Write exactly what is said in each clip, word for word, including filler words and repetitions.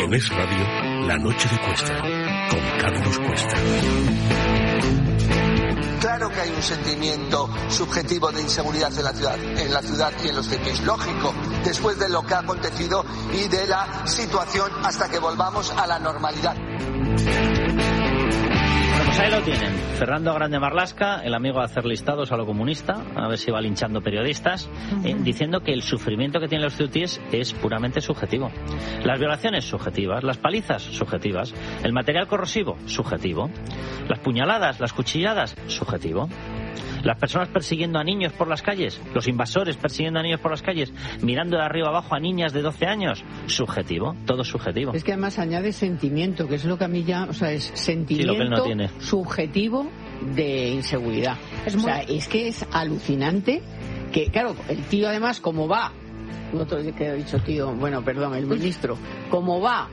En Es Radio, La Noche de Cuesta, con Carlos Cuesta. Claro que hay un sentimiento subjetivo de inseguridad en la ciudad, en la ciudad y en los C I Ps. Lógico, después de lo que ha acontecido y de la situación hasta que volvamos a la normalidad. Pues ahí lo tienen, Fernando Grande Marlaska, el amigo de hacer listados a lo comunista, a ver si va linchando periodistas, uh-huh. eh, diciendo que el sufrimiento que tienen los ceutíes es puramente subjetivo. Las violaciones, subjetivas. Las palizas, subjetivas. El material corrosivo, subjetivo. Las puñaladas, las cuchilladas, subjetivo. Las personas persiguiendo a niños por las calles, los invasores persiguiendo a niños por las calles, mirando de arriba abajo a niñas de doce años, subjetivo, todo subjetivo. Es que además añade sentimiento, que es lo que a mí ya, o sea, es sentimiento sí, lo que él no tiene. Subjetivo de inseguridad. Es muy... O sea, es que es alucinante que, claro, el tío además, como va, otro que he dicho tío, bueno, perdón, el ministro, como va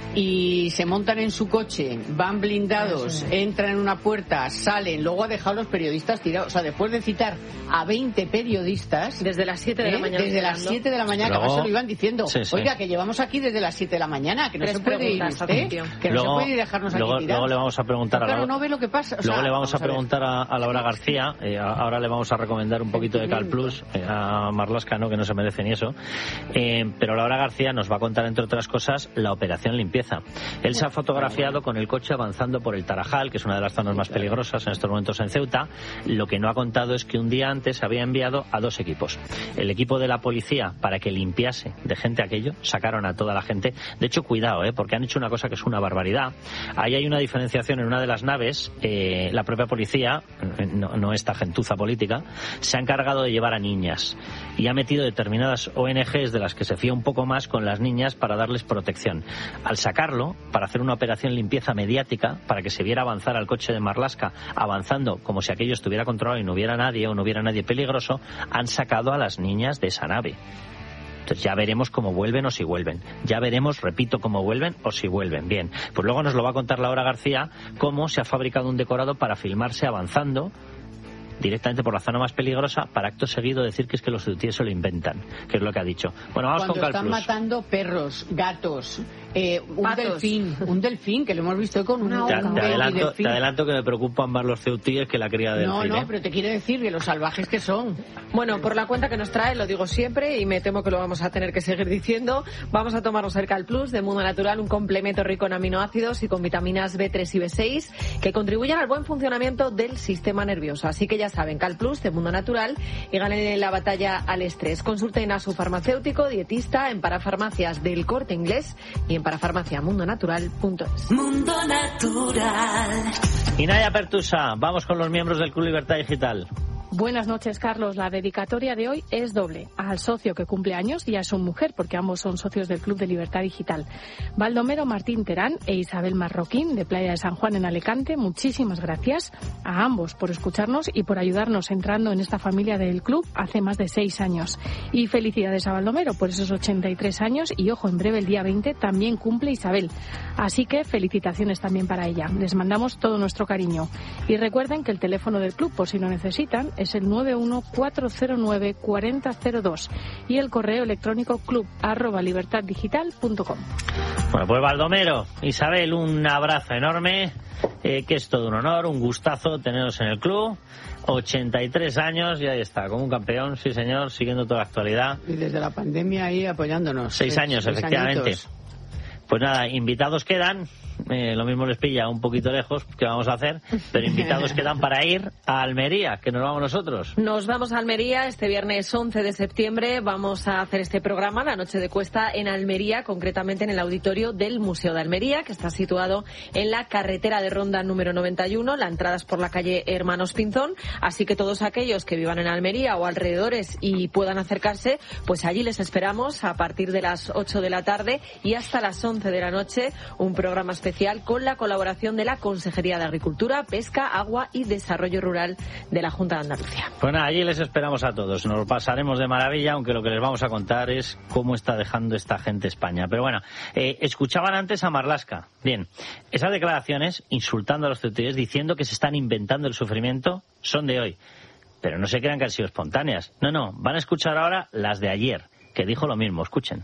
y se montan en su coche, van blindados, entran en una puerta, salen, luego ha dejado a los periodistas tirados. O sea, después de citar a veinte periodistas desde las siete de la ¿eh? mañana, desde las siete de la mañana, luego, que además se lo iban diciendo, sí, sí. Oiga, que llevamos aquí desde las siete de la mañana, que no se puede ir usted, que no luego, se puede ir dejarnos luego, aquí tirados. Luego le vamos a preguntar pero a claro, la... no ve lo que pasa. O luego sea, le vamos, vamos a, a preguntar a, a Laura García, eh, ahora le vamos a recomendar un poquito de Cal Plus, eh, a Marlaska, no, que no se merece ni eso, eh, pero Laura García nos va a contar, entre otras cosas, la operación limpieza. Él se ha fotografiado con el coche avanzando por el Tarajal, que es una de las zonas más peligrosas en estos momentos en Ceuta. Lo que no ha contado es que un día antes había enviado a dos equipos. El equipo de la policía para que limpiase de gente aquello, sacaron a toda la gente. De hecho, cuidado, ¿eh? porque han hecho una cosa que es una barbaridad. Ahí hay una diferenciación en una de las naves. Eh, la propia policía, no, no esta gentuza política, se ha encargado de llevar a niñas y ha metido determinadas O N Ges de las que se fía un poco más con las niñas para darles protección. Al sacarlo, para hacer una operación limpieza mediática, para que se viera avanzar al coche de Marlaska, avanzando como si aquello estuviera controlado y no hubiera nadie o no hubiera nadie peligroso, han sacado a las niñas de esa nave. Entonces ya veremos cómo vuelven o si vuelven. Ya veremos, repito, cómo vuelven o si vuelven. Bien, pues luego nos lo va a contar Laura García, cómo se ha fabricado un decorado para filmarse avanzando directamente por la zona más peligrosa, para acto seguido decir que es que los ceutíes se lo inventan, que es lo que ha dicho. Bueno, vamos Cuando con Cal están Plus. matando perros, gatos, eh, un Patos. delfín, un delfín, que lo hemos visto con una Te, un te, adelanto, delfín. te adelanto que me preocupan más los ceutíes que la cría del No, delfín, no, ¿eh? pero te quiero decir que los salvajes que son. Bueno, por la cuenta que nos trae, lo digo siempre y me temo que lo vamos a tener que seguir diciendo, vamos a tomarnos el Cal Plus de Mundo Natural, un complemento rico en aminoácidos y con vitaminas B tres y B seis que contribuyen al buen funcionamiento del sistema nervioso. Así que ya saben, Cal Plus de Mundo Natural y ganen la batalla al estrés. Consulten a su farmacéutico, dietista en parafarmacias del Corte Inglés y en parafarmacia mundo natural punto es. Mundo Natural. Y Naya Pertusa, vamos con los miembros del Club Libertad Digital. Buenas noches, Carlos. La dedicatoria de hoy es doble. Al socio que cumple años y a su mujer, porque ambos son socios del Club de Libertad Digital. Baldomero Martín Terán e Isabel Marroquín, de Playa de San Juan en Alicante. Muchísimas gracias a ambos por escucharnos y por ayudarnos entrando en esta familia del club hace más de seis años. Y felicidades a Baldomero por esos ochenta y tres años. Y ojo, en breve, el día veinte, también cumple Isabel. Así que felicitaciones también para ella. Les mandamos todo nuestro cariño. Y recuerden que el teléfono del club, por si lo necesitan, es el nueve uno cuatro cero nueve cuatro cero cero dos y el correo electrónico club arroba libertad digital punto com. Bueno, pues Baldomero, Isabel, un abrazo enorme, eh, que es todo un honor, un gustazo teneros en el club. ochenta y tres años y ahí está, como un campeón, sí señor, siguiendo toda la actualidad. Y desde la pandemia ahí apoyándonos. Seis años, seis efectivamente. Añitos. Pues nada, invitados quedan, eh, lo mismo les pilla un poquito lejos, ¿qué vamos a hacer? Pero invitados quedan para ir a Almería, que nos vamos nosotros. Nos vamos a Almería este viernes once de septiembre, vamos a hacer este programa, La Noche de Cuesta, en Almería, concretamente en el auditorio del Museo de Almería, que está situado en la carretera de Ronda número noventa y uno, la entrada es por la calle Hermanos Pinzón, así que todos aquellos que vivan en Almería o alrededores y puedan acercarse, pues allí les esperamos a partir de las ocho de la tarde y hasta las once de la noche, un programa especial con la colaboración de la Consejería de Agricultura, Pesca, Agua y Desarrollo Rural de la Junta de Andalucía. Pues nada, allí les esperamos a todos. Nos lo pasaremos de maravilla, aunque lo que les vamos a contar es cómo está dejando esta gente España. Pero bueno, eh, escuchaban antes a Marlaska. Bien, esas declaraciones insultando a los ceutíes, diciendo que se están inventando el sufrimiento, son de hoy. Pero no se crean que han sido espontáneas. No, no, van a escuchar ahora las de ayer, que dijo lo mismo. Escuchen.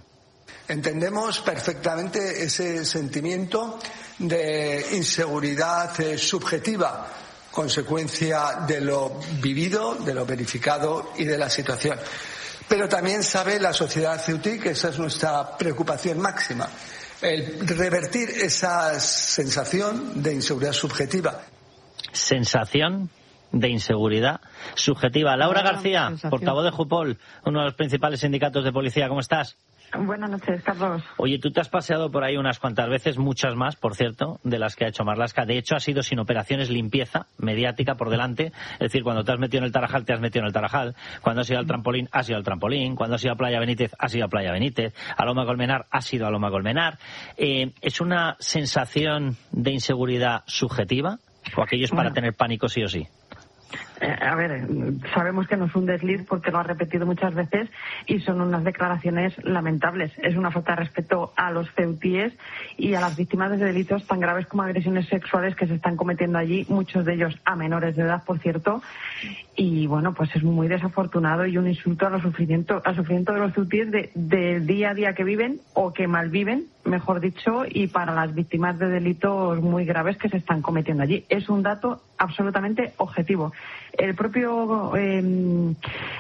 Entendemos perfectamente ese sentimiento de inseguridad eh, subjetiva, consecuencia de lo vivido, de lo verificado y de la situación. Pero también sabe la sociedad ceutí que esa es nuestra preocupación máxima, el revertir esa sensación de inseguridad subjetiva. Sensación de inseguridad subjetiva. Laura García, sensación. Portavoz de Jupol, uno de los principales sindicatos de policía. ¿Cómo estás? Buenas noches, Carlos. Oye, tú te has paseado por ahí unas cuantas veces, muchas más, por cierto, de las que ha hecho Marlaska. De hecho, ha sido sin operaciones limpieza mediática por delante. Es decir, cuando te has metido en el Tarajal, te has metido en el Tarajal. Cuando has ido al trampolín, has ido al trampolín. Cuando has ido a Playa Benítez, has ido a Playa Benítez. A Loma Colmenar, has ido a Loma Colmenar. Eh, ¿Es una sensación de inseguridad subjetiva o aquello es para bueno. tener pánico sí o sí? A ver, sabemos que no es un desliz porque lo ha repetido muchas veces y son unas declaraciones lamentables. Es una falta de respeto a los ceutíes y a las víctimas de delitos tan graves como agresiones sexuales que se están cometiendo allí, muchos de ellos a menores de edad, por cierto. Y bueno, pues es muy desafortunado y un insulto a los sufrimiento, al sufrimiento de los ceutíes de, de día a día que viven o que malviven, mejor dicho, y para las víctimas de delitos muy graves que se están cometiendo allí. Es un dato absolutamente objetivo. El propio... Eh,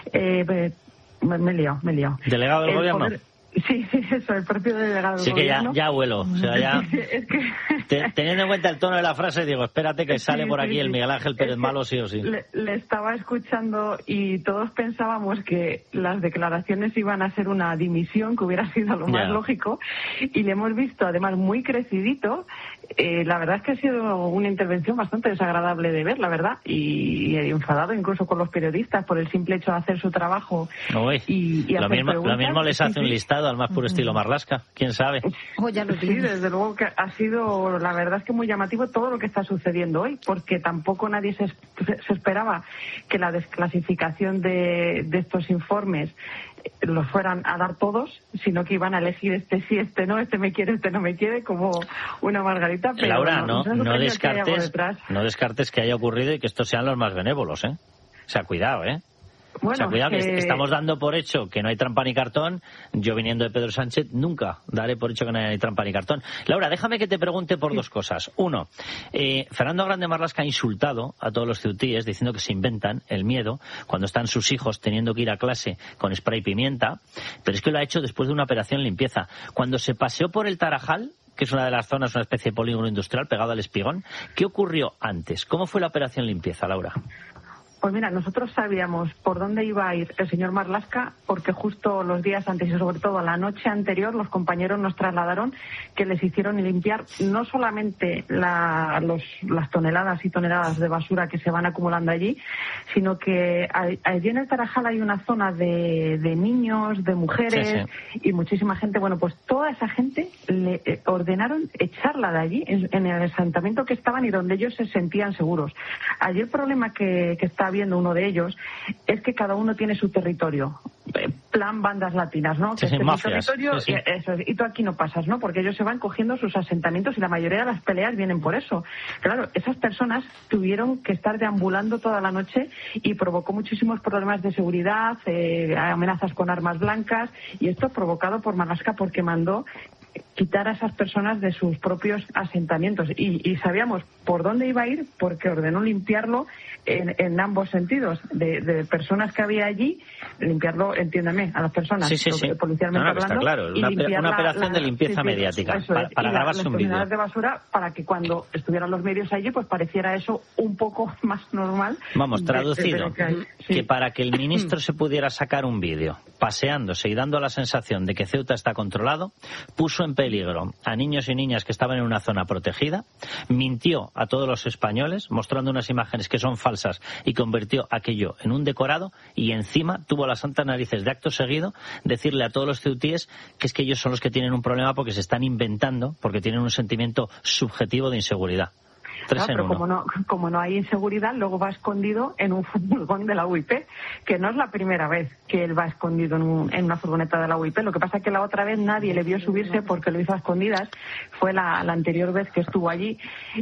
eh, me he liado, me he liado. ¿Delegado del gobierno? Poder... Sí, sí, eso, el propio delegado del sí gobierno. Sí, que ya, ya vuelo. O sea, ya... es que... Te, teniendo en cuenta el tono de la frase, digo, espérate que sale sí, por aquí sí, el Miguel Ángel Pérez Malo sí o sí. Le, le estaba escuchando y todos pensábamos que las declaraciones iban a ser una dimisión, que hubiera sido lo más yeah. lógico, y le hemos visto además muy crecidito. Eh, la verdad es que ha sido una intervención bastante desagradable de ver, la verdad, y, y enfadado incluso con los periodistas por el simple hecho de hacer su trabajo. Uy, y, y lo, mismo, lo mismo les hace un listado al más puro estilo Marlaska, quién sabe. Oh, ya lo sí, desde luego que ha sido, la verdad es que muy llamativo todo lo que está sucediendo hoy, porque tampoco nadie se, se esperaba que la desclasificación de, de estos informes los fueran a dar todos, sino que iban a elegir este sí, este no, este me quiere, este no me quiere, como una margarita. Pero Laura, no, no, no descartes, no descartes que haya ocurrido y que estos sean los más benévolos, ¿eh? O sea, cuidado, ¿eh? Bueno, o sea, cuidado, que eh... estamos dando por hecho que no hay trampa ni cartón. Yo, viniendo de Pedro Sánchez, nunca daré por hecho que no hay trampa ni cartón. Laura, déjame que te pregunte por sí. dos cosas. Uno, eh, Fernando Grande Marlaska ha insultado a todos los ceutíes diciendo que se inventan el miedo cuando están sus hijos teniendo que ir a clase con spray y pimienta, pero es que lo ha hecho después de una operación limpieza. Cuando se paseó por el Tarajal, que es una de las zonas, una especie de polígono industrial pegado al Espigón, ¿qué ocurrió antes? ¿Cómo fue la operación limpieza, Laura? Pues mira, nosotros sabíamos por dónde iba a ir el señor Marlaska porque justo los días antes y sobre todo la noche anterior los compañeros nos trasladaron que les hicieron limpiar no solamente la, los, las toneladas y toneladas de basura que se van acumulando allí, sino que allí en el Tarajal hay una zona de, de niños, de mujeres sí, sí. y muchísima gente. Bueno, pues toda esa gente le eh, ordenaron echarla de allí, en, en el asentamiento que estaban y donde ellos se sentían seguros. Allí el problema que, que está viendo uno de ellos es que cada uno tiene su territorio, plan bandas latinas, ¿no? Sí, que sí, este mafias. territorio Sí, sí. Y, eso, y tú aquí no pasas, ¿no? Porque ellos se van cogiendo sus asentamientos y la mayoría de las peleas vienen por eso. Claro, esas personas tuvieron que estar deambulando toda la noche y provocó muchísimos problemas de seguridad, eh, amenazas con armas blancas, y esto provocado por Marlaska porque mandó quitar a esas personas de sus propios asentamientos y, y sabíamos por dónde iba a ir porque ordenó limpiarlo en, en ambos sentidos, de, de personas que había allí, limpiarlo, entiéndame, a las personas sí, sí, sí. policialmente no, no, hablando, está claro, una, una operación la, de limpieza sí, mediática eso para, es, para grabarse un vídeo de basura para que cuando estuvieran los medios allí pues pareciera eso un poco más normal. Vamos, traducido, de, de, de que, hay, sí. que para que el ministro se pudiera sacar un vídeo paseándose y dando la sensación de que Ceuta está controlado, puso en peligro a niños y niñas que estaban en una zona protegida, mintió a todos los españoles mostrando unas imágenes que son falsas y convirtió aquello en un decorado y encima tuvo las santas narices de acto seguido decirle a todos los ceutíes que es que ellos son los que tienen un problema porque se están inventando, porque tienen un sentimiento subjetivo de inseguridad. Tres ¿no? en Pero uno. como no, como no hay inseguridad, luego va escondido en un furgón de la U I P, que no es la primera vez que él va escondido en, un, en una furgoneta de la U I P. Lo que pasa es que la otra vez nadie le vio subirse porque lo hizo a escondidas. Fue la, la anterior vez que estuvo allí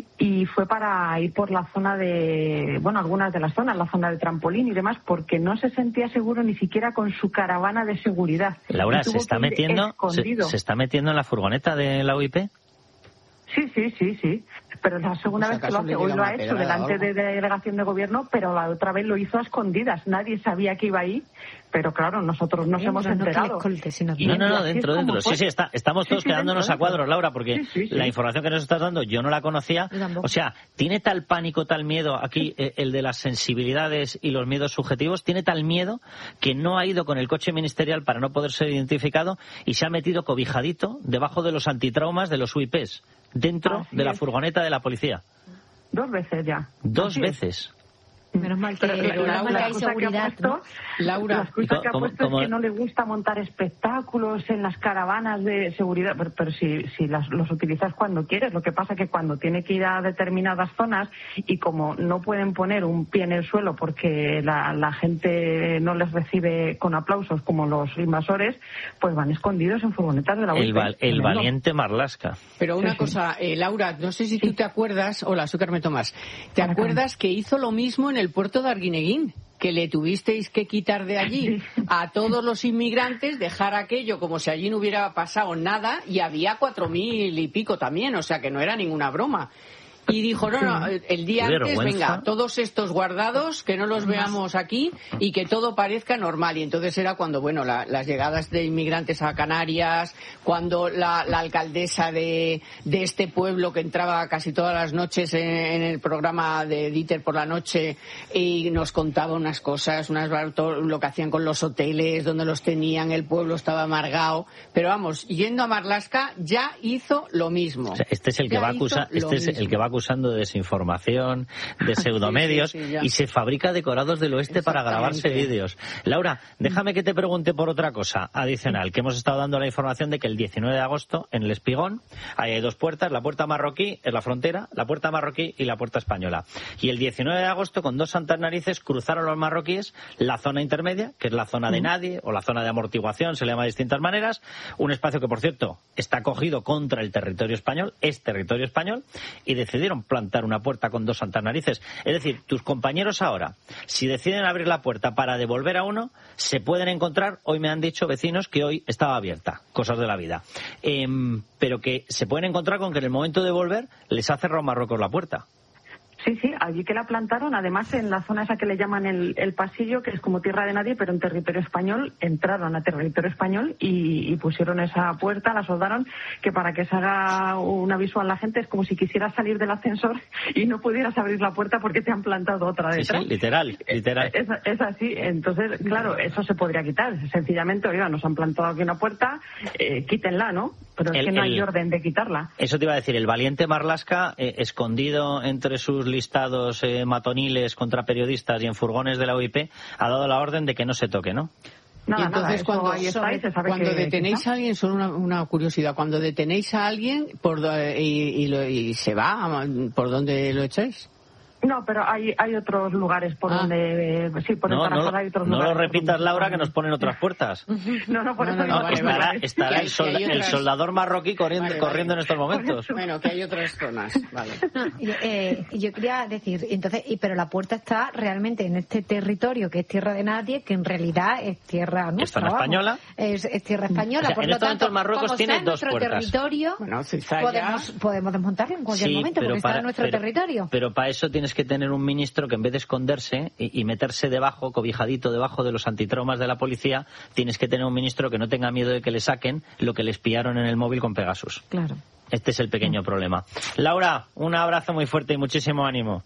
y fue para ir por la zona de, bueno, algunas de las zonas, la zona de trampolín y demás, porque no se sentía seguro ni siquiera con su caravana de seguridad. Laura, ¿se está metiendo se, se está metiendo en la furgoneta de la U I P? Sí, sí, sí, sí. Pero es la segunda Pues vez que lo hace. Hoy lo ha hecho delante de delegación de gobierno, pero la otra vez lo hizo a escondidas. Nadie sabía que iba ahí, pero claro, nosotros nos hemos no enterado. Escolte, sino no, no, no, dentro, dentro. Sí, sí, está, estamos todos sí, sí, quedándonos dentro, a cuadros, dentro. Laura, porque sí, sí, sí. la información que nos estás dando yo no la conocía. O sea, ¿tiene tal pánico, tal miedo aquí eh, el de las sensibilidades y los miedos subjetivos? ¿Tiene tal miedo que no ha ido con el coche ministerial para no poder ser identificado y se ha metido cobijadito debajo de los antitraumas de los U I Ps? Dentro Así de la es. furgoneta de la policía. Dos veces ya. Dos Así veces. Es. Menos mal que, pero, pero la, Laura, la hay seguridad, puesto, ¿no? Laura, la excusa que ha ¿cómo, puesto cómo? es que no le gusta montar espectáculos en las caravanas de seguridad, pero, pero si, si las, los utilizas cuando quieres. Lo que pasa es que cuando tiene que ir a determinadas zonas y como no pueden poner un pie en el suelo porque la, la gente no les recibe con aplausos como los invasores, pues van escondidos en furgonetas de la U I P. El, val, el valiente Marlaska. Pero una sí, cosa, eh, Laura, no sé si tú te acuerdas, hola, soy Carmen Tomás, ¿te acuerdas que hizo lo mismo en el puerto de Arguineguín? Que le tuvisteis que quitar de allí a todos los inmigrantes, dejar aquello como si allí no hubiera pasado nada, y había cuatro mil y pico también, o sea que no era ninguna broma. Y dijo, no, no, el día antes, venga, todos estos guardados, que no los veamos aquí y que todo parezca normal. Y entonces era cuando, bueno, la, las llegadas de inmigrantes a Canarias, cuando la, la alcaldesa de, de este pueblo que entraba casi todas las noches en, en el programa de Dieter por la noche y nos contaba unas cosas, unas lo que hacían con los hoteles, donde los tenían, el pueblo estaba amargado. Pero vamos, yendo a Marlaska ya hizo lo mismo. O sea, este es el que ya va a acusar, este es el que va a acusar acusando de desinformación, de pseudomedios, sí, sí, sí, y se fabrica decorados del oeste para grabarse vídeos. Laura, déjame que te pregunte por otra cosa adicional, que hemos estado dando la información de que el diecinueve de agosto en el Espigón hay dos puertas, la puerta marroquí es la frontera, la puerta marroquí y la puerta española. Y el diecinueve de agosto, con dos santas narices, cruzaron los marroquíes la zona intermedia, que es la zona de nadie, o la zona de amortiguación, se le llama de distintas maneras, un espacio que, por cierto, está cogido contra el territorio español, es territorio español, y decidieron plantar una puerta con dos santas narices. Es decir, tus compañeros ahora, si deciden abrir la puerta para devolver a uno, se pueden encontrar, hoy me han dicho vecinos que hoy estaba abierta, cosas de la vida, eh, pero que se pueden encontrar con que en el momento de volver les ha cerrado Marruecos la puerta. Sí, sí, allí que la plantaron, además en la zona esa que le llaman el, el pasillo, que es como tierra de nadie, pero en territorio español, entraron a territorio español y, y pusieron esa puerta, la soldaron, que para que se haga una visual la gente es como si quisieras salir del ascensor y no pudieras abrir la puerta porque te han plantado otra detrás. Sí, sí, literal, literal. Es, es así, entonces, claro, eso se podría quitar. Sencillamente, oiga, nos han plantado aquí una puerta, eh, quítenla, ¿no? Pero es el, que no hay el, orden de quitarla. Eso te iba a decir, el valiente Marlaska, eh, escondido entre sus listados eh, matoniles contra periodistas y en furgones de la U I P, ha dado la orden de que no se toque, ¿no? Nada, y entonces nada, cuando, ahí está, y se sabe cuando que, detenéis que a alguien, solo una, una curiosidad, cuando detenéis a alguien por, y, y, lo, y se va, ¿por dónde lo echáis? No, pero hay hay otros lugares por ah. donde... Eh, sí, por no, el Tarajal no, hay otros no lugares. No lo repitas, Laura, que nos ponen otras puertas. no, no, por no, eso... No, no, no, vale, estará vale. estará el, solda, otras... el soldador marroquí corriendo, vale, vale. corriendo en estos momentos. Bueno, que hay otras zonas, vale. No, yo, eh, yo quería decir, entonces, y, pero la puerta está realmente en este territorio que es tierra de nadie, que en realidad es tierra nuestra. ¿Es española? Es, es tierra española, o sea, por en lo este tanto, momento Marruecos como tiene sea dos nuestro puertas. territorio, bueno, si podemos, podemos desmontarlo en cualquier sí, momento, porque para, está en nuestro pero, territorio. Pero para eso tienes que tener un ministro que en vez de esconderse y, y meterse debajo, cobijadito debajo de los antitraumas de la policía, tienes que tener un ministro que no tenga miedo de que le saquen lo que le espiaron en el móvil con Pegasus. Claro. Este es el pequeño problema. Laura, un abrazo muy fuerte y muchísimo ánimo.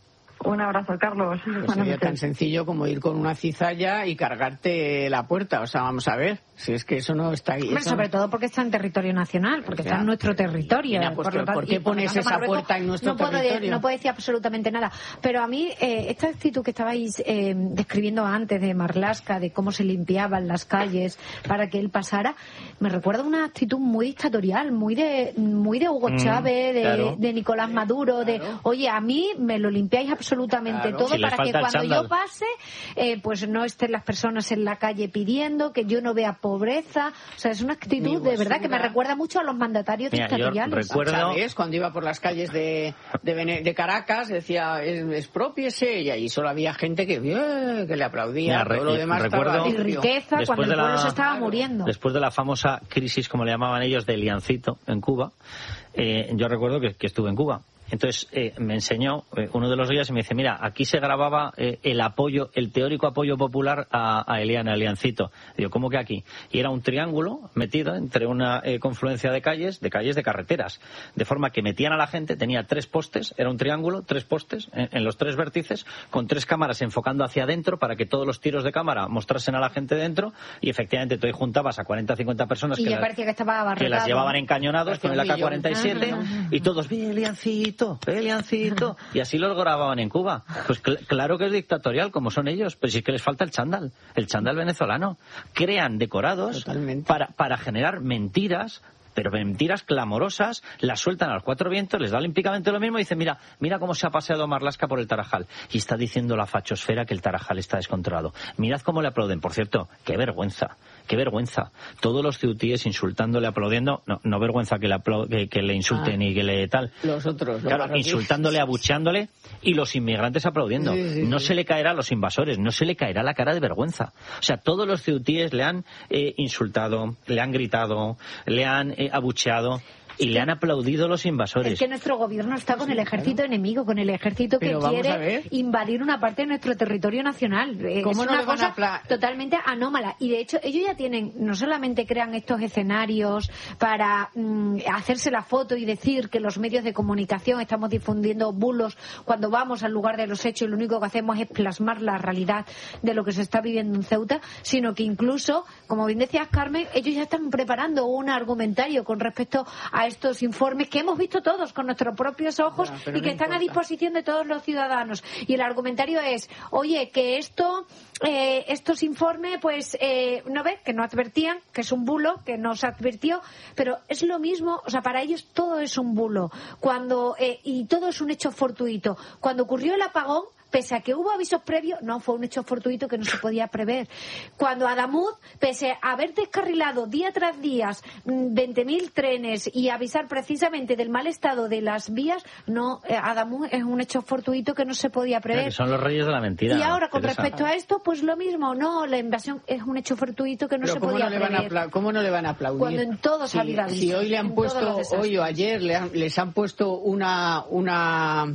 Un abrazo, Carlos. Pues sería tan sencillo como ir con una cizalla y cargarte la puerta. O sea, vamos a ver, si es que eso no está ahí. Hombre, sobre no... todo porque está en territorio nacional, porque o sea, está en nuestro territorio. Mira, pues, por, lo, ¿por qué pones esa puerta en nuestro no puedo territorio? De, no puedo decir absolutamente nada. Pero a mí, eh, esta actitud que estabais eh, describiendo antes de Marlaska, de cómo se limpiaban las calles para que él pasara, me recuerda una actitud muy dictatorial, muy de muy de Hugo Chávez, mm, de, claro. de Nicolás Maduro, claro. de, oye, a mí me lo limpiáis absolutamente claro. todo si para que cuando yo pase, eh, pues no estén las personas en la calle pidiendo, que yo no vea pobreza. O sea, es una actitud de verdad que me recuerda mucho a los mandatarios Mira, dictatoriales. Recuerdo... Chávez, cuando iba por las calles de, de, de Caracas, decía, expropiese, y ahí solo había gente que, eh, que le aplaudía. Mira, todo lo demás recuerdo, y riqueza cuando el pueblo la, se estaba muriendo. Después de la famosa crisis, como le llamaban ellos, de Liancito en Cuba, eh, yo recuerdo que, que estuve en Cuba. Entonces eh, me enseñó eh, uno de los días y me dice, mira, aquí se grababa eh, el apoyo, el teórico apoyo popular a, a Eliana, a Eliancito. Digo, ¿cómo que aquí? Y era un triángulo metido entre una eh, confluencia de calles, de calles de carreteras. De forma que metían a la gente, tenía tres postes, era un triángulo, tres postes en, en los tres vértices, con tres cámaras enfocando hacia adentro para que todos los tiros de cámara mostrasen a la gente dentro, y efectivamente tú ahí juntabas a cuarenta o cincuenta personas y que, ya la, que, estaba que las llevaban encañonados con el A K cuarenta y siete ah, y todos, bien, Eliancito, Eliancito, y así los grababan en Cuba. Pues cl- claro que es dictatorial, como son ellos, pero si es que les falta el chándal, el chándal venezolano. Crean decorados para, para generar mentiras, pero mentiras clamorosas, las sueltan a los cuatro vientos, les da olímpicamente lo mismo y dicen, mira, mira cómo se ha paseado Marlaska por el Tarajal. Y está diciendo la fachosfera que el Tarajal está descontrolado. Mirad cómo le aplauden. Por cierto, qué vergüenza, qué vergüenza. Todos los ceutíes insultándole, aplaudiendo, no, no vergüenza que le, apla- que, que le insulten ah, y que le tal. Los otros. Los claro, insultándole, abucheándole, y los inmigrantes aplaudiendo. Sí, sí, no sí. se le caerá a los invasores, no se le caerá la cara de vergüenza. O sea, todos los ceutíes le han eh, insultado, le han gritado, le han eh, abucheado y le han aplaudido los invasores. Es que nuestro gobierno está con el ejército claro. enemigo, con el ejército que quiere invadir una parte de nuestro territorio nacional. ¿Cómo es no una le van cosa a pla- totalmente anómala. Y de hecho ellos ya tienen, no solamente crean estos escenarios para mm, hacerse la foto y decir que los medios de comunicación estamos difundiendo bulos cuando vamos al lugar de los hechos y lo único que hacemos es plasmar la realidad de lo que se está viviendo en Ceuta, sino que incluso, como bien decías, Carmen, ellos ya están preparando un argumentario con respecto a estos informes que hemos visto todos con nuestros propios ojos ya, y que no están importa. a disposición de todos los ciudadanos. Y el argumentario es, oye, que esto, eh, estos informes, pues, eh, no ves, que no advertían, que es un bulo, que no se advirtió, pero es lo mismo, o sea, para ellos todo es un bulo. Cuando, eh, y todo es un hecho fortuito. Cuando ocurrió el apagón, pese a que hubo avisos previos, no, fue un hecho fortuito que no se podía prever. Cuando Adamud, pese a haber descarrilado día tras día veinte mil trenes y avisar precisamente del mal estado de las vías, no, eh, Adamud es un hecho fortuito que no se podía prever. Que son los reyes de la mentira. Y ahora, con Teresa. respecto a esto, pues lo mismo, no, la invasión es un hecho fortuito que no Pero se ¿cómo podía no le prever. Van a apla- ¿Cómo no le van a aplaudir? Cuando en todos si, ha habido avisos. Si hoy le han puesto, hoy o ayer le han, les han puesto una... una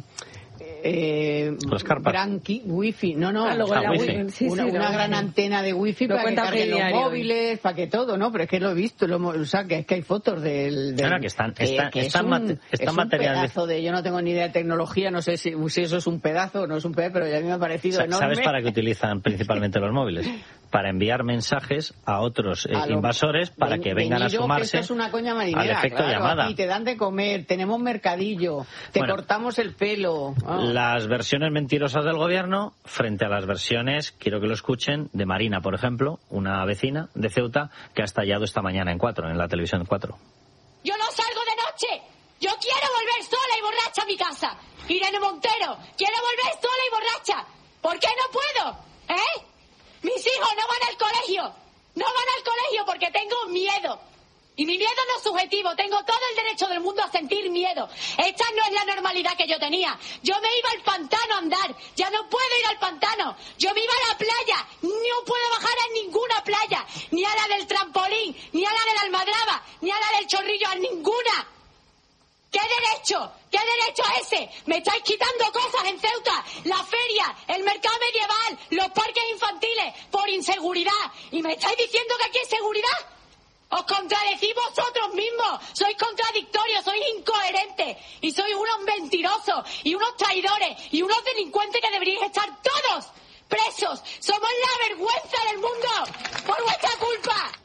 Eh, Las carpas. Gran ki- wifi, no, no, ah, luego la la wifi. wifi. Sí, una, sí, una no, gran no. antena de wifi Lo para que carguen los diario. móviles, para que todo, ¿no? Pero es que lo he visto, lo, hemos- o sea, que es que hay fotos del... del Claro, que están, que, están, que están, es un, mate- están es un materiales. pedazo de, yo no tengo ni idea de tecnología, no sé si, si eso es un pedazo o no es un pedazo, pero ya a mí me ha parecido Sa- enorme. ¿Sabes para qué utilizan principalmente los móviles? Para enviar mensajes a otros eh, A lo- invasores para ven- que vengan a venido, sumarse que esto es una coña marinera, al efecto claro, llamada. aquí te dan de comer, tenemos mercadillo, te Bueno, cortamos el pelo. Ah. Las versiones mentirosas del gobierno frente a las versiones, quiero que lo escuchen, de Marina, por ejemplo, una vecina de Ceuta que ha estallado esta mañana en cuatro, en la televisión cuatro. Yo no salgo de noche. Yo quiero volver sola y borracha a mi casa. Irene Montero, quiero volver sola y borracha. ¿Por qué no puedo? ¿Eh? Mis hijos no van al colegio. No van al colegio porque tengo miedo. Y mi miedo no es subjetivo. Tengo todo el derecho del mundo a sentir miedo. Esta no es la normalidad que yo tenía. Yo me iba al pantano a andar. Ya no puedo ir al pantano. Yo me iba a la playa. No puedo bajar a ninguna playa. Ni a la del trampolín, ni a la de la Almadraba, ni a la del Chorrillo, a ninguna. ¿Qué derecho? ¿Qué derecho es ese? Me estáis quitando cosas en Ceuta. La feria, el mercado medieval, los parques infantiles, por inseguridad. ¿Y me estáis diciendo que aquí hay seguridad? Os contradecís vosotros mismos. Sois contradictorios, sois incoherentes. Y sois unos mentirosos, y unos traidores, y unos delincuentes que deberíais estar todos presos. Somos la vergüenza del mundo por vuestra culpa.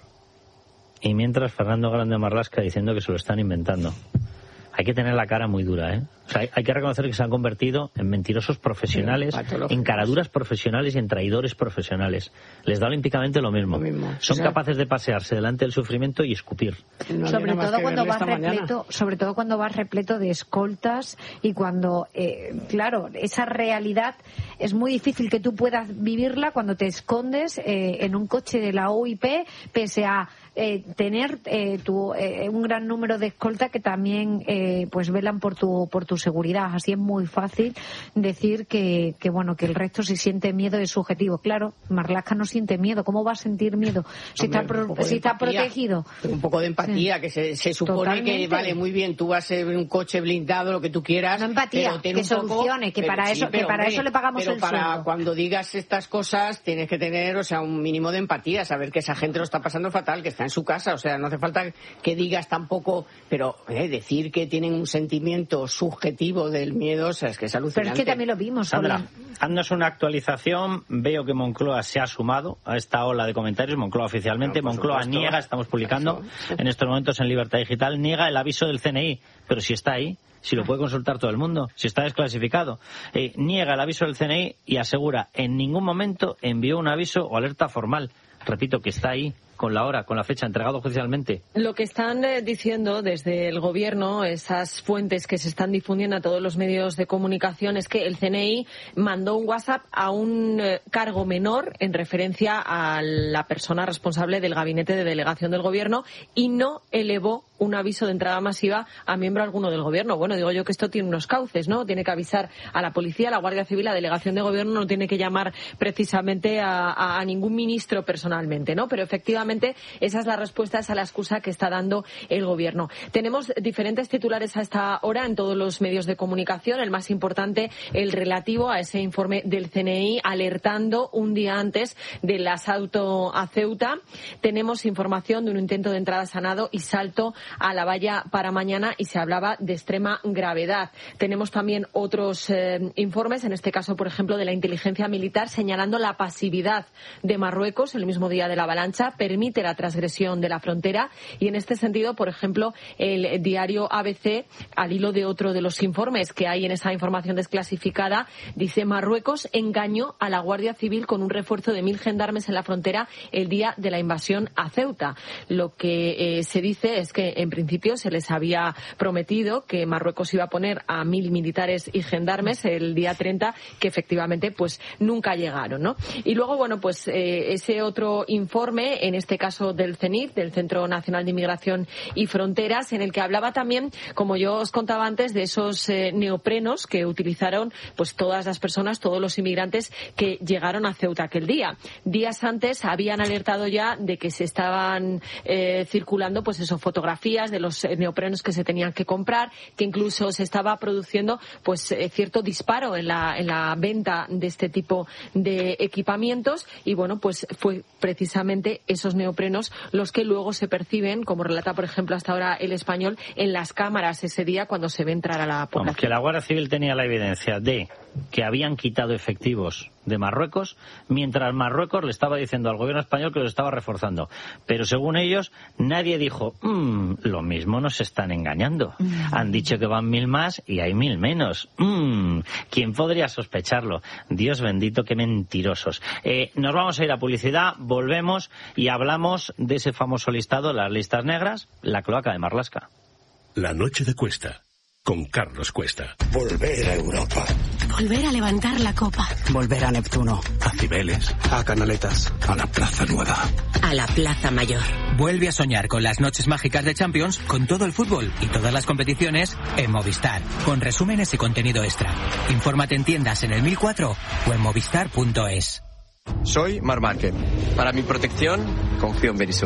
Y mientras Fernando Grande Marlaska diciendo que se lo están inventando. Hay que tener la cara muy dura, ¿eh? O sea, hay, hay que reconocer que se han convertido en mentirosos profesionales, en caraduras profesionales y en traidores profesionales. Les da olímpicamente lo mismo. Lo mismo. Son o sea, capaces de pasearse delante del sufrimiento y escupir. No sobre todo cuando vas repleto, sobre todo cuando vas repleto de escoltas y cuando, eh, claro, esa realidad es muy difícil que tú puedas vivirla cuando te escondes eh, en un coche de la O I P, pese a eh, tener eh, tu, eh, un gran número de escoltas que también eh, pues velan por tu por tu seguridad. Así es muy fácil decir que, que bueno que el resto si siente miedo es subjetivo. Claro, Marlaska no siente miedo. ¿Cómo va a sentir miedo si Hombre, está pro, si está protegido? Un poco de empatía, sí. que se, se supone Totalmente. que vale muy bien. Tú vas en un coche blindado, lo que tú quieras. No empatía, pero que solucione, poco, que para pero, eso sí, pero, que para hombre, eso le pagamos pero el para sueldo. Cuando digas estas cosas tienes que tener, o sea, un mínimo de empatía, saber que esa gente lo está pasando fatal, que está en su casa. O sea, no hace falta que digas tampoco, pero eh, decir que tienen un sentimiento subjetivo del miedo, o sea, es que es alucinante. Pero es que también lo vimos. Sandra, haznos una actualización. Veo que Moncloa se ha sumado a esta ola de comentarios. Moncloa oficialmente. No, Moncloa supuesto. niega, estamos publicando Eso. en estos momentos en Libertad Digital, niega el aviso del C N I. Pero si está ahí, si lo puede consultar todo el mundo, si está desclasificado. Eh, niega el aviso del C N I y asegura en ningún momento envió un aviso o alerta formal. Repito, que está ahí, con la hora, con la fecha, entregado oficialmente. Lo que están eh, diciendo desde el gobierno, esas fuentes que se están difundiendo a todos los medios de comunicación, es que el C N I mandó un WhatsApp a un eh, cargo menor en referencia a la persona responsable del gabinete de delegación del gobierno y no elevó un aviso de entrada masiva a miembro alguno del gobierno. Bueno, digo yo que esto tiene unos cauces, ¿no? Tiene que avisar a la policía, a la Guardia Civil, a la delegación de gobierno, no tiene que llamar precisamente a, a, a ningún ministro personalmente, ¿no? Pero efectivamente esa es la respuesta, esa es la excusa que está dando el gobierno. Tenemos diferentes titulares a esta hora en todos los medios de comunicación. El más importante, el relativo a ese informe del C N I alertando un día antes del asalto a Ceuta. Tenemos información de un intento de entrada sanado y salto a la valla para mañana y se hablaba de extrema gravedad. Tenemos también otros eh, informes, en este caso, por ejemplo, de la inteligencia militar, señalando la pasividad de Marruecos el mismo día de la avalancha, permite la transgresión de la frontera y en este sentido, por ejemplo, el diario A B C, al hilo de otro de los informes que hay en esa información desclasificada, dice: Marruecos engañó a la Guardia Civil con un refuerzo de mil gendarmes en la frontera el día de la invasión a Ceuta. Lo que eh, se dice es que en principio se les había prometido que Marruecos iba a poner a mil militares y gendarmes el día treinta, que efectivamente pues nunca llegaron, ¿no? Y luego, bueno, pues eh, ese otro informe, en este caso del C N I F, del Centro Nacional de Inmigración y Fronteras, en el que hablaba también, como yo os contaba antes, de esos eh, neoprenos que utilizaron pues todas las personas, todos los inmigrantes que llegaron a Ceuta aquel día. Días antes habían alertado ya de que se estaban eh, circulando pues eso, fotografías de los neoprenos que se tenían que comprar, que incluso se estaba produciendo pues eh, cierto disparo en la, en la venta de este tipo de equipamientos y bueno, pues fue precisamente esos neoprenos los que luego se perciben, como relata por ejemplo hasta ahora El Español, en las cámaras ese día cuando se ve entrar a la población. Vamos, que la Guardia Civil tenía la evidencia de que habían quitado efectivos de Marruecos, mientras Marruecos le estaba diciendo al gobierno español que los estaba reforzando. Pero según ellos, nadie dijo, mmm, lo mismo nos están engañando. Mm. Han dicho que van mil más y hay mil menos. Mmm, ¿quién podría sospecharlo? Dios bendito, qué mentirosos. Eh, nos vamos a ir a publicidad, volvemos y hablamos de ese famoso listado, las listas negras, la cloaca de Marlaska. La noche de Cuesta, con Carlos Cuesta. Volver a Europa. Volver a levantar la copa. Volver a Neptuno. A Cibeles. A Canaletas. A la Plaza Nueva. A la Plaza Mayor. Vuelve a soñar con las noches mágicas de Champions, con todo el fútbol y todas las competiciones en Movistar, con resúmenes y contenido extra. Infórmate en tiendas en el mil cuatro o en movistar punto es. Soy Marc Márquez. Para mi protección, confío en Verisur.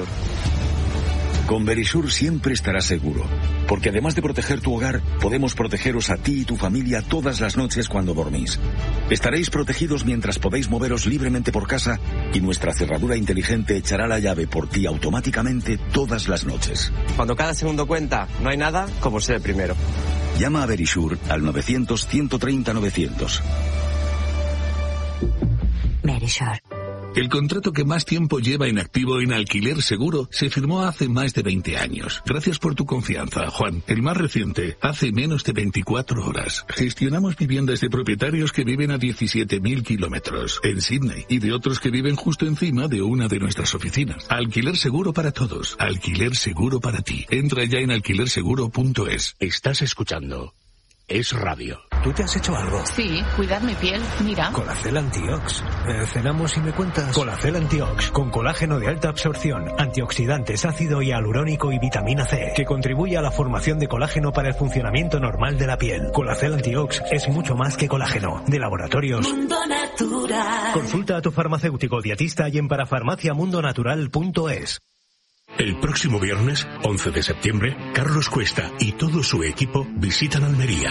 Con Verisur siempre estarás seguro, porque además de proteger tu hogar, podemos protegeros a ti y tu familia todas las noches cuando dormís. Estaréis protegidos mientras podéis moveros libremente por casa y nuestra cerradura inteligente echará la llave por ti automáticamente todas las noches. Cuando cada segundo cuenta, no hay nada como ser el primero. Llama a Verisure al novecientos, ciento treinta, novecientos. Verisure. El contrato que más tiempo lleva en activo en Alquiler Seguro se firmó hace más de veinte años. Gracias por tu confianza, Juan. El más reciente, hace menos de veinticuatro horas. Gestionamos viviendas de propietarios que viven a diecisiete mil kilómetros en Sydney y de otros que viven justo encima de una de nuestras oficinas. Alquiler Seguro para todos. Alquiler Seguro para ti. Entra ya en alquiler seguro punto es. Estás escuchando Es Radio. ¿Tú te has hecho algo? Sí, cuidar mi piel, mira. Colacel Antiox. Eh, cenamos y me cuentas. Colacel Antiox, con colágeno de alta absorción, antioxidantes, ácido hialurónico y vitamina C, que contribuye a la formación de colágeno para el funcionamiento normal de la piel. Colacel Antiox es mucho más que colágeno. De Laboratorios Mundo Natural. Consulta a tu farmacéutico dietista y en parafarmacia mundo natural punto es. El próximo viernes, once de septiembre, Carlos Cuesta y todo su equipo visitan Almería.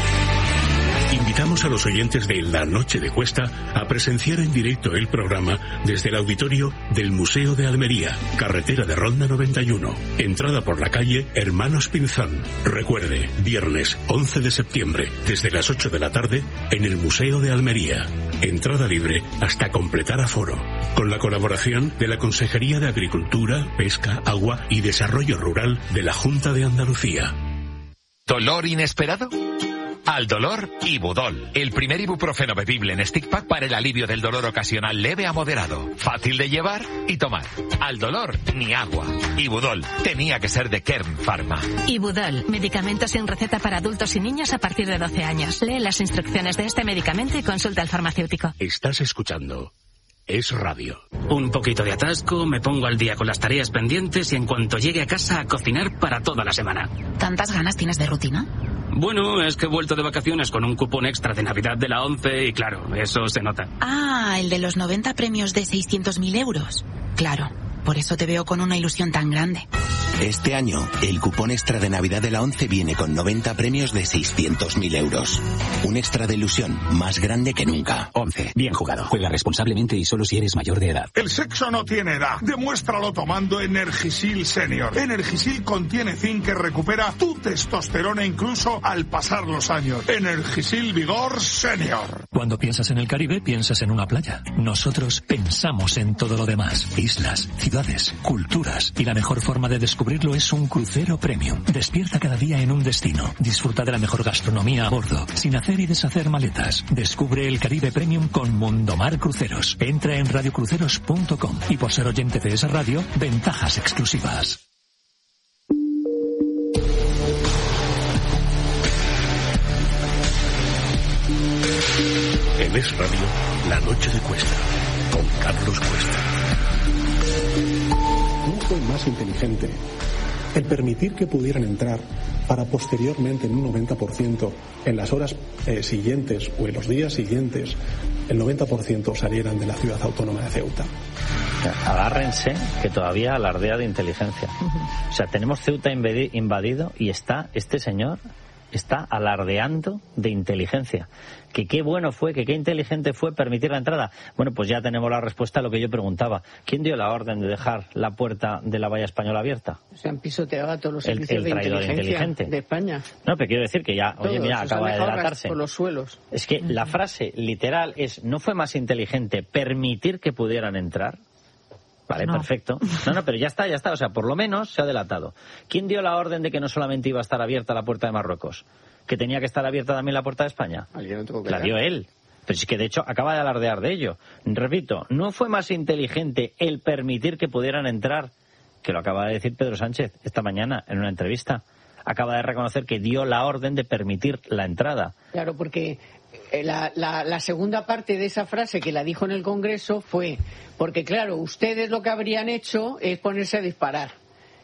Invitamos a los oyentes de La Noche de Cuesta a presenciar en directo el programa desde el auditorio del Museo de Almería, carretera de Ronda noventa y uno, entrada por la calle Hermanos Pinzón. Recuerde, viernes once de septiembre, desde las ocho de la tarde, en el Museo de Almería. Entrada libre hasta completar aforo. Con la colaboración de la Consejería de Agricultura, Pesca, Agua y Desarrollo Rural de la Junta de Andalucía. ¿Dolor inesperado? Al dolor, Ibudol, el primer ibuprofeno bebible en stick pack para el alivio del dolor ocasional leve a moderado. Fácil de llevar y tomar. Al dolor, ni agua. Ibudol, tenía que ser de Kern Pharma. Ibudol, medicamento sin receta para adultos y niños a partir de doce años. Lee las instrucciones de este medicamento y consulta al farmacéutico. Estás escuchando Es Radio. Un poquito de atasco, me pongo al día con las tareas pendientes y en cuanto llegue a casa a cocinar para toda la semana. ¿Tantas ganas tienes de rutina? Bueno, es que he vuelto de vacaciones con un cupón extra de Navidad de la ONCE y claro, eso se nota. Ah, el de los noventa premios de seiscientos mil euros. Claro, por eso te veo con una ilusión tan grande. Este año, el cupón extra de Navidad de la ONCE viene con noventa premios de seiscientos mil euros. Un extra de ilusión más grande que nunca. ONCE. Bien jugado. Juega responsablemente y solo si eres mayor de edad. El sexo no tiene edad. Demuéstralo tomando Energisil Senior. Energisil contiene zinc que recupera tu testosterona incluso al pasar los años. Energisil Vigor Senior. Cuando piensas en el Caribe, piensas en una playa. Nosotros pensamos en todo lo demás. Islas, ciudades, culturas. Y la mejor forma de descubrirlo es un crucero premium. Despierta cada día en un destino. Disfruta de la mejor gastronomía a bordo, sin hacer y deshacer maletas. Descubre el Caribe Premium con Mundomar Cruceros. Entra en radio cruceros punto com y por ser oyente de esa radio, ventajas exclusivas. En Es Radio, La Noche de Cuesta, con Carlos Cuesta. No fue más inteligente el permitir que pudieran entrar para posteriormente en un noventa por ciento en las horas eh, siguientes o en los días siguientes el noventa por ciento salieran de la ciudad autónoma de Ceuta. Agárrense que todavía alardea de inteligencia. Uh-huh. O sea, tenemos Ceuta invadido y está este señor está alardeando de inteligencia. Que qué bueno fue, que qué inteligente fue permitir la entrada. Bueno, pues ya tenemos la respuesta a lo que yo preguntaba. ¿Quién dio la orden de dejar la puerta de la valla española abierta? Se han pisoteado a todos los el, servicios el de inteligencia inteligente de España. No, pero quiero decir que ya, todos, oye, mira, acaba de delatarse. Por los suelos. Es que uh-huh. la frase literal es, ¿no fue más inteligente permitir que pudieran entrar? Vale, no. Perfecto. No, no, pero ya está, ya está. O sea, por lo menos se ha delatado. ¿Quién dio la orden de que no solamente iba a estar abierta la puerta de Marruecos? ¿Que tenía que estar abierta también la puerta de España? ¿Alguien no la dio él. Pero es que, de hecho, acaba de alardear de ello. Repito, ¿no fue más inteligente el permitir que pudieran entrar? Que lo acaba de decir Pedro Sánchez esta mañana en una entrevista. Acaba de reconocer que dio la orden de permitir la entrada. Claro, porque la, la, la segunda parte de esa frase que la dijo en el Congreso fue, porque claro, ustedes lo que habrían hecho es ponerse a disparar.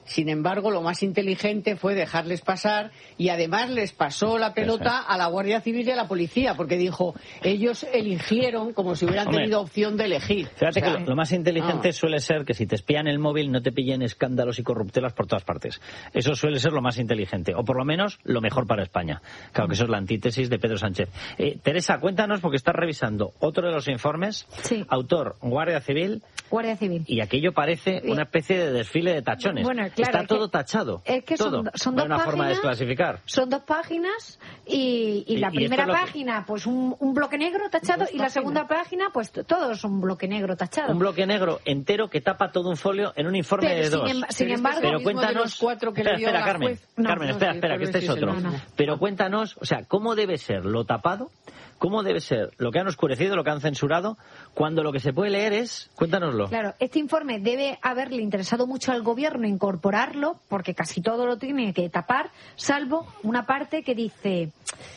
Sin embargo, lo más inteligente fue dejarles pasar y además les pasó la pelota a la Guardia Civil y a la policía, porque dijo, ellos eligieron como si hubieran Hombre, tenido opción de elegir. Fíjate O sea, que lo, lo más inteligente ah. suele ser que si te espían el móvil no te pillen escándalos y corruptelas por todas partes. Eso suele ser lo más inteligente, o por lo menos lo mejor para España. Claro que eso es la antítesis de Pedro Sánchez. Eh, Teresa, cuéntanos, porque estás revisando otro de los informes. Sí. Autor, Guardia Civil. Guardia Civil. Y aquello parece una especie de desfile de tachones. Bueno, claro, Está es todo que, tachado. Es que todo. son, son No dos hay una páginas. forma de desclasificar. Son dos páginas y, y, Y- la y primera esto es lo que- página, pues un, un bloque negro tachado y la segunda página, pues t- todo es un bloque negro tachado. Un bloque negro entero que tapa todo un folio en un informe Pero de sin dos. em- sin Pero embargo- este pero es el mismo de cuéntanos. los cuatro que espera, le dio espera, la Carmen. juez. No, Carmen, no, espera, sí, espera, el que este es juez sí otro. se lo- no. Pero cuéntanos, o sea, ¿cómo debe ser lo tapado? ¿Cómo debe ser lo que han oscurecido, lo que han censurado, cuando lo que se puede leer es... Cuéntanoslo. Claro, este informe debe haberle interesado mucho al gobierno incorporarlo, porque casi todo lo tiene que tapar, salvo una parte que dice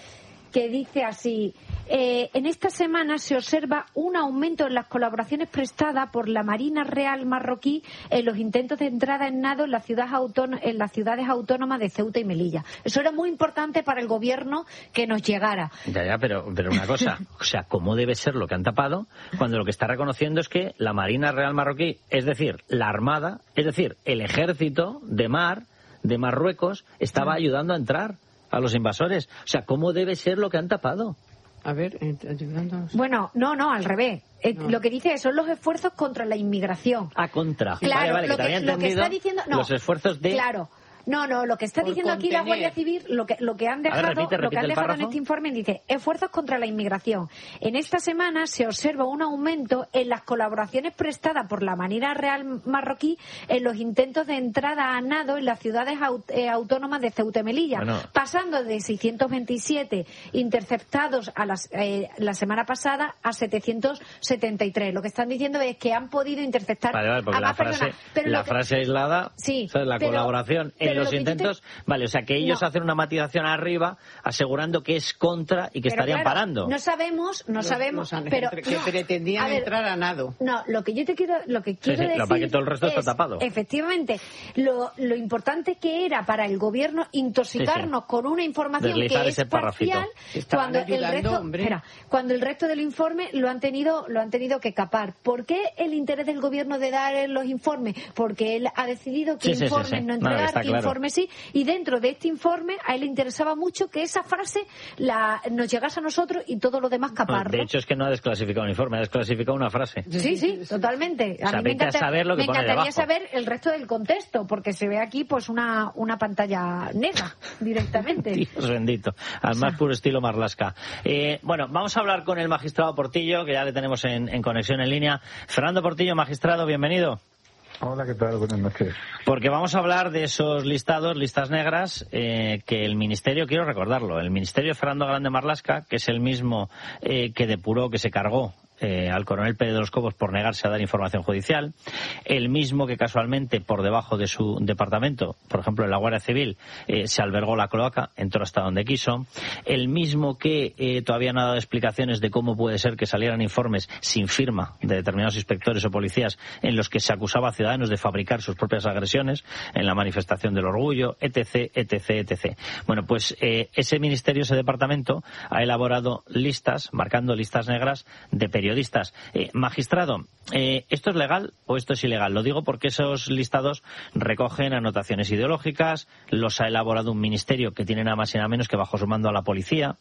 que dice así: eh, en esta semana se observa un aumento en las colaboraciones prestadas por la Marina Real marroquí en los intentos de entrada en nado en, la ciudad autóno- en las ciudades autónomas de Ceuta y Melilla. Eso era muy importante para el gobierno que nos llegara. Ya, ya, pero, pero una cosa, o sea, ¿cómo debe ser lo que han tapado cuando lo que está reconociendo es que la Marina Real marroquí, es decir, la Armada, es decir, el ejército de mar de Marruecos, estaba ayudando a entrar a los invasores? O sea, ¿cómo debe ser lo que han tapado? A ver, eh, ayudándonos. Bueno, no, no, al revés. Eh, No. Lo que dice son los esfuerzos contra la inmigración. A contra. Claro, vale, vale, lo que te que- había lo que entendido está diciendo- no. los esfuerzos de... Claro. No, no, lo que está Por diciendo aquí la contener. Guardia Civil, lo que, lo que han ver, dejado, repite, lo que repite han el dejado en párrafo. este informe dice: esfuerzos contra la inmigración. En esta semana se observa un aumento en las colaboraciones prestadas por la Marina Real marroquí en los intentos de entrada a nado en las ciudades aut- eh, autónomas de Ceuta y Melilla, Bueno. pasando de seiscientos veintisiete interceptados a las, eh, la semana pasada a setecientos setenta y tres. Lo que están diciendo es que han podido interceptar Vale, vale, porque a la más frase, personas. Pero la lo que- frase aislada, Sí, o sea, la pero- colaboración en pero los lo que yo te- intentos, vale, o sea, que ellos No. hacen una matización arriba asegurando que es contra y que Pero estarían claro, parando. No sabemos, no Los- sabemos, los pero que no, pretendían a ver, entrar a nado. No, lo que yo te quiero, lo que quiero sí, lo que decir pasa es que todo el resto está es, tapado. Efectivamente, lo, lo importante que era para el gobierno intoxicarnos Sí, sí. con una información Deslizar que ese es parrafito. parcial, Estaban cuando el ayudando, resto, hombre. espera, cuando el resto del informe lo han tenido, lo han tenido que capar. ¿Por qué el interés del gobierno de dar los informes? Porque él ha decidido que Sí, sí, sí, informes sí. no No, entregar, está claro. informes sí, y dentro de este informe a él le interesaba mucho que esa frase la, nos llegase a nosotros y todo lo demás No, caparlo. de hecho, es que no ha desclasificado un informe, ha desclasificado una frase. Sí, sí, totalmente. O sea, A mí me, vete a encanta- saber lo que me pone encantaría debajo. saber el resto del contexto, porque se ve aquí pues una, una pantalla negra directamente. Dios bendito, al más puro estilo Marlaska. Eh, bueno, vamos a hablar con el magistrado Portillo, que ya le tenemos en, en conexión en línea. Fernando Portillo, magistrado, bienvenido. Hola, ¿qué tal? Buenas noches. Porque vamos a hablar de esos listados, listas negras, eh, que el Ministerio, quiero recordarlo, el Ministerio de Fernando Grande Marlaska, que es el mismo eh, que depuró, que se cargó eh, al coronel Pérez de los Cobos por negarse a dar información judicial, el mismo que casualmente por debajo de su departamento, por ejemplo en la Guardia Civil, eh, se albergó la cloaca, entró hasta donde quiso, el mismo que eh, todavía no ha dado explicaciones de cómo puede ser que salieran informes sin firma de determinados inspectores o policías en los que se acusaba a ciudadanos de fabricar sus propias agresiones en la manifestación del orgullo, etc, etc, etc. Bueno, pues eh, ese ministerio, ese departamento, ha elaborado listas, marcando listas negras de periodistas. Eh, magistrado, eh, ¿esto es legal o esto es ilegal? Lo digo porque esos listados recogen anotaciones ideológicas, los ha elaborado un ministerio que tiene nada más y nada menos que bajo su mando a la policía.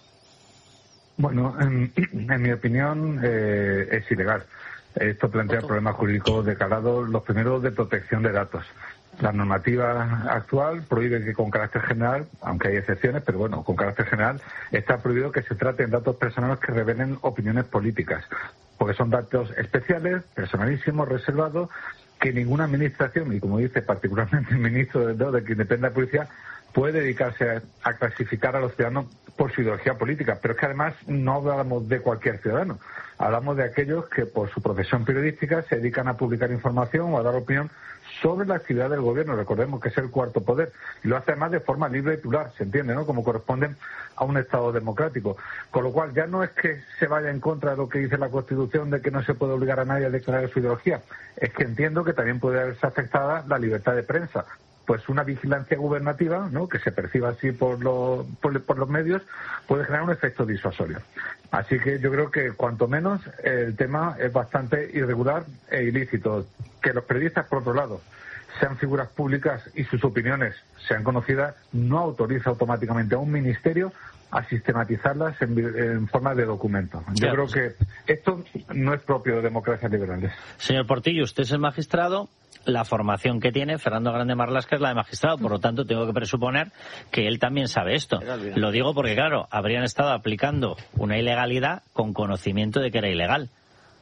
Bueno, en, en mi opinión eh, es ilegal. Esto plantea problemas jurídicos de calado, los primeros de protección de datos. La normativa actual prohíbe que con carácter general, aunque hay excepciones, pero bueno, con carácter general, está prohibido que se traten datos personales que revelen opiniones políticas, porque son datos especiales, personalísimos, reservados, que ninguna administración, y como dice particularmente el ministro de, de quien depende de la policía, puede dedicarse a, a clasificar a los ciudadanos por su ideología política, pero es que además no hablamos de cualquier ciudadano, hablamos de aquellos que por su profesión periodística se dedican a publicar información o a dar opinión sobre la actividad del gobierno. Recordemos que es el cuarto poder y lo hace además de forma libre y plural, se entiende, ¿no?, como corresponde a un Estado democrático, con lo cual ya no es que se vaya en contra de lo que dice la Constitución de que no se puede obligar a nadie a declarar su ideología, es que entiendo que también puede verse afectada la libertad de prensa. Pues una vigilancia gubernativa, ¿no?, que se perciba así por, lo, por, por los medios, puede generar un efecto disuasorio. Así que yo creo que cuanto menos el tema es bastante irregular e ilícito. Que los periodistas, por otro lado, sean figuras públicas y sus opiniones sean conocidas, no autoriza automáticamente a un ministerio a sistematizarlas en, en forma de documento. Yo claro. creo que esto no es propio de democracias liberales. Señor Portillo, usted es el magistrado. La formación que tiene Fernando Grande Marlaska es la de magistrado, por lo tanto tengo que presuponer que él también sabe esto. Lo digo porque, claro, habrían estado aplicando una ilegalidad con conocimiento de que era ilegal.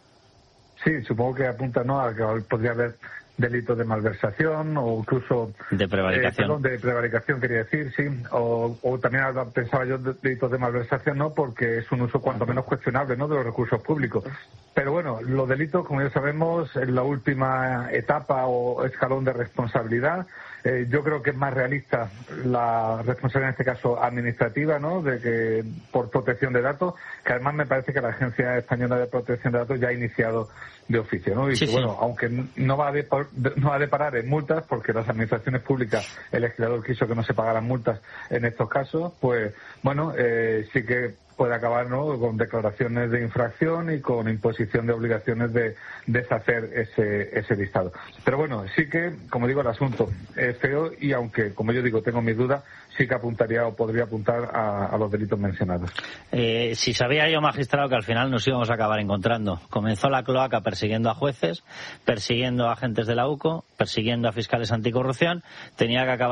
Sí, supongo que apunta, ¿no?, a que podría haber delitos de malversación o incluso de prevaricación, eh, perdón, de prevaricación quería decir, sí, o, o también pensaba yo de delitos de malversación, ¿no?, porque es un uso cuanto menos cuestionable, ¿no?, de los recursos públicos. Pero bueno, los delitos, como ya sabemos, en la última etapa o escalón de responsabilidad, eh, yo creo que es más realista la responsabilidad, en este caso administrativa, ¿no?, de que por protección de datos, que además me parece que la Agencia Española de Protección de Datos ya ha iniciado de oficio, ¿no? Y sí, que, bueno, sí. aunque no va a de, no va a deparar en multas, porque las administraciones públicas, el legislador quiso que no se pagaran multas en estos casos, pues bueno, eh, sí que puede acabar, ¿no?, con declaraciones de infracción y con imposición de obligaciones de deshacer ese ese listado. Pero bueno, sí que, como digo, el asunto es feo y aunque, como yo digo, tengo mis dudas, sí que apuntaría o podría apuntar a, a los delitos mencionados. Eh, si sabía yo, magistrado, que al final nos íbamos a acabar encontrando. Comenzó la cloaca persiguiendo a jueces, persiguiendo a agentes de la U C O, persiguiendo a fiscales anticorrupción, tenía que acabar